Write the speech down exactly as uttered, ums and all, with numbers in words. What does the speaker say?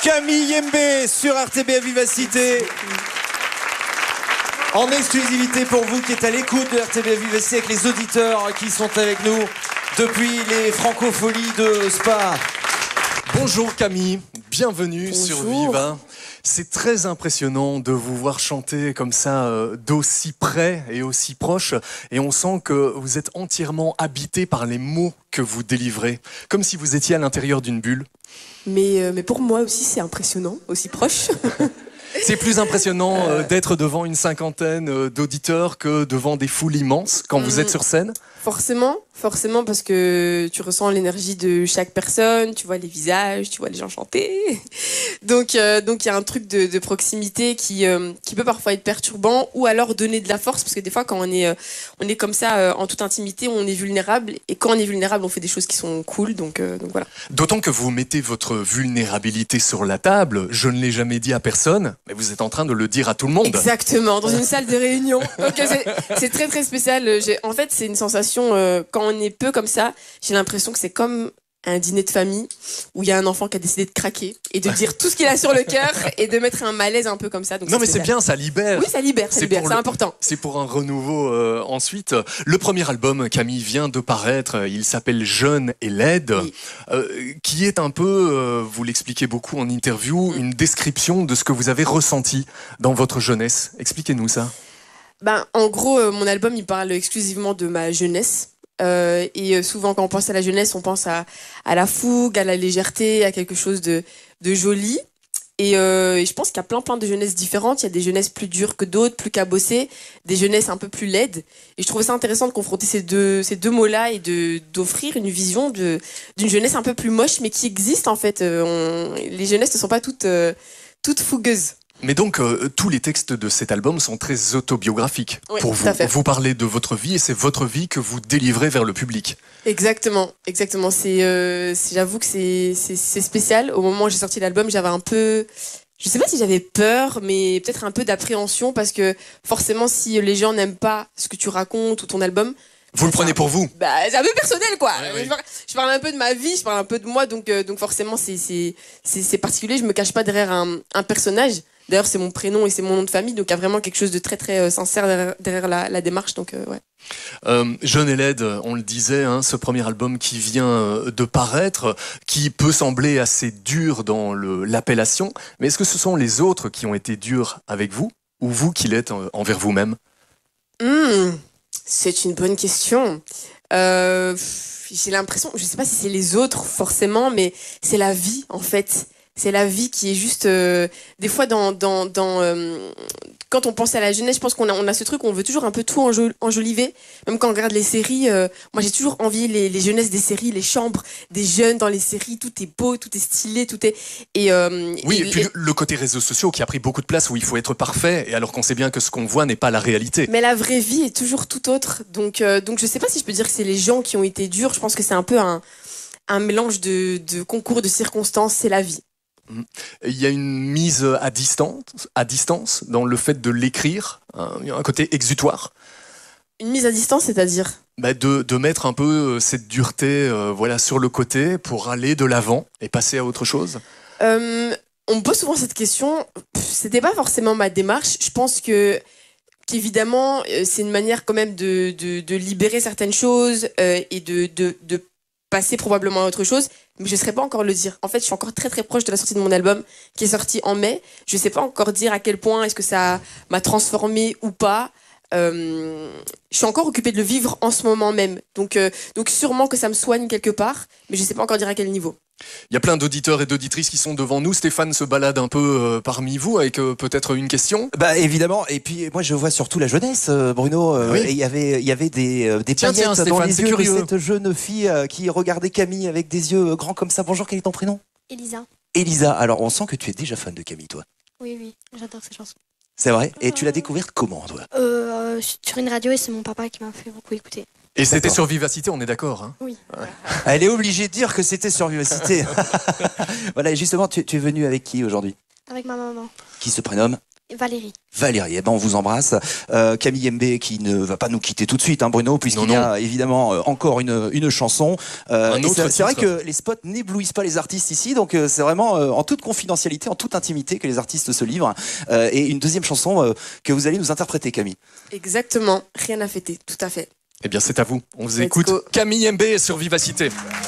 Camille Yembe sur R T B à Vivacité. En exclusivité pour vous qui êtes à l'écoute de R T B à Vivacité avec les auditeurs qui sont avec nous depuis les Francopholies de Spa. Bonjour Camille, bienvenue Bonjour. sur Viva. C'est très impressionnant de vous voir chanter comme ça, euh, d'aussi près et aussi proche. Et on sent que vous êtes entièrement habité par les mots que vous délivrez, comme si vous étiez à l'intérieur d'une bulle. Mais, euh, mais pour moi aussi, c'est impressionnant, aussi proche. C'est plus impressionnant euh, d'être devant une cinquantaine euh, d'auditeurs que devant des foules immenses quand vous êtes sur scène. Forcément, forcément, parce que tu ressens l'énergie de chaque personne, tu vois les visages, tu vois les gens chanter. Donc, euh, donc il y a un truc de, de proximité qui, euh, qui peut parfois être perturbant, ou alors donner de la force, parce que des fois, quand on est, euh, on est comme ça euh, en toute intimité, on est vulnérable, et quand on est vulnérable, on fait des choses qui sont cool. Donc, euh, donc voilà. D'autant que vous mettez votre vulnérabilité sur la table. Je ne l'ai jamais dit à personne, mais vous êtes en train de le dire à tout le monde. Exactement, dans une salle de réunion. Donc euh, c'est, c'est très très spécial. J'ai, en fait, c'est une sensation euh, quand on est peu comme ça. J'ai l'impression que c'est comme un dîner de famille où il y a un enfant qui a décidé de craquer et de dire tout ce qu'il a sur le cœur et de mettre un malaise un peu comme ça. Donc non mais spécial. c'est bien, ça libère. Oui, ça libère, ça libère, c'est le- important. C'est pour un renouveau euh, ensuite. Le premier album, Camille, vient de paraître. Il s'appelle Jeune et laide, Oui. euh, qui est un peu, euh, vous l'expliquez beaucoup en interview, une description de ce que vous avez ressenti dans votre jeunesse. Expliquez-nous ça. Ben, en gros, euh, mon album, il parle exclusivement de ma jeunesse. Euh, et euh, souvent, quand on pense à la jeunesse, on pense à, à la fougue, à la légèreté, à quelque chose de, de joli. Et, euh, et je pense qu'il y a plein, plein de jeunesses différentes. Il y a des jeunesses plus dures que d'autres, plus cabossées, des jeunesses un peu plus laides. Et je trouvais ça intéressant de confronter ces deux, ces deux mots-là et de, d'offrir une vision de, d'une jeunesse un peu plus moche, mais qui existe en fait. Euh, on, les jeunesses ne sont pas toutes, euh, toutes fougueuses. Mais donc, euh, tous les textes de cet album sont très autobiographiques Oui, pour tout vous. à fait. Vous parlez de votre vie et c'est votre vie que vous délivrez vers le public. Exactement, exactement. C'est, euh, c'est- j'avoue que c'est, c'est, c'est spécial. Au moment où j'ai sorti l'album, j'avais un peu, je sais pas si j'avais peur, mais peut-être un peu d'appréhension parce que forcément, si les gens n'aiment pas ce que tu racontes ou ton album, Vous le prenez pour vous. bah, c'est un peu personnel, quoi. Ouais, oui. Je, parle, je parle un peu de ma vie, je parle un peu de moi, donc, euh, donc forcément, c'est, c'est, c'est, c'est particulier. Je me cache pas derrière un, un personnage. D'ailleurs, c'est mon prénom et c'est mon nom de famille, donc il y a vraiment quelque chose de très, très euh, sincère derrière, derrière la, la démarche. Donc, euh, ouais. Euh, Jeune et laide, on le disait, hein, ce premier album qui vient euh, de paraître, qui peut sembler assez dur dans le- l'appellation, mais est-ce que ce sont les autres qui ont été durs avec vous ou vous qui l'êtes euh, envers vous-même? Hmm, c'est une bonne question. Euh, pff, j'ai l'impression, je sais pas si c'est les autres forcément, mais c'est la vie en fait. C'est la vie qui est juste euh, des fois dans dans dans euh, quand on pense à la jeunesse, je pense qu'on a on a ce truc où on veut toujours un peu tout enjo- enjoliver. Même quand on regarde les séries, euh, moi j'ai toujours envié les, les jeunesses des séries, les chambres des jeunes dans les séries. Tout est beau, tout est stylé, tout est et euh, Oui, et puis et- le, le côté réseaux sociaux qui a pris beaucoup de place où il faut être parfait, et alors qu'on sait bien que ce qu'on voit n'est pas la réalité. Mais la vraie vie est toujours tout autre. Donc, euh, donc je sais pas si je peux dire que c'est les gens qui ont été durs. Je pense que c'est un peu un, un mélange de, de concours de circonstances. C'est la vie. Il y a une mise à distance, à distance dans le fait de l'écrire, hein, il y a un côté exutoire. Une mise à distance, c'est-à-dire Bah, de, de mettre un peu euh, cette dureté euh, voilà, sur le côté pour aller de l'avant et passer à autre chose. euh, On me pose souvent cette question. Pff, C'était pas forcément ma démarche. Je pense que qu'évidemment, euh, c'est une manière quand même de, de, de libérer certaines choses euh, et de, de, de passer probablement à autre chose. Mais je ne saurais pas encore le dire. En fait, je suis encore très très proche de la sortie de mon album qui est sorti en mai. Je ne sais pas encore dire à quel point est-ce que ça m'a transformé ou pas. Euh, je suis encore occupée de le vivre en ce moment même. Donc, euh, donc sûrement que ça me soigne quelque part, mais je ne sais pas encore dire à quel niveau. Il y a plein d'auditeurs et d'auditrices qui sont devant nous. Stéphane se balade un peu euh, parmi vous avec euh, peut-être une question. Bah évidemment, et puis moi je vois surtout la jeunesse, euh, Bruno. euh, Oui. Et il y avait, il y avait des, euh, des Tiens, paillettes tiens, dans Stéphane, les c'est yeux curieux. de cette jeune fille euh, qui regardait Camille avec des yeux euh, grands comme ça. Bonjour, quel est ton prénom? Elisa. Elisa. Alors on sent que tu es déjà fan de Camille, toi. Oui, oui, j'adore ces chansons. C'est vrai? Et tu l'as découverte comment, toi? Euh, sur une radio et c'est mon papa qui m'a fait beaucoup écouter. Et c'était D'accord. sur Vivacité, on est d'accord, hein. Oui. Elle est obligée de dire que c'était sur Vivacité. Voilà, et justement, tu, tu es venu avec qui aujourd'hui? Avec ma maman. Qui se prénomme? Valérie. Valérie, eh ben on vous embrasse. Euh, Camille Mbé qui ne va pas nous quitter tout de suite, hein, Bruno, puisqu'il y a évidemment euh, encore une, une chanson. Euh, c'est c'est vrai que les spots n'éblouissent pas les artistes ici, donc euh, c'est vraiment euh, en toute confidentialité, en toute intimité que les artistes se livrent. Euh, et une deuxième chanson euh, que vous allez nous interpréter, Camille. Exactement, rien à fêter, tout à fait. Eh bien, c'est à vous. On vous Let's écoute. go. Camille Mbé sur Vivacité.